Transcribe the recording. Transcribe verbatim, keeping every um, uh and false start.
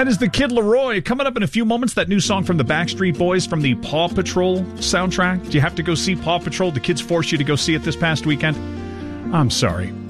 That is the Kid Laroi. Coming up in a few moments, that new song from the Backstreet Boys from the Paw Patrol soundtrack. Do you have to go see Paw Patrol? The kids forced you to go see it this past weekend? I'm sorry.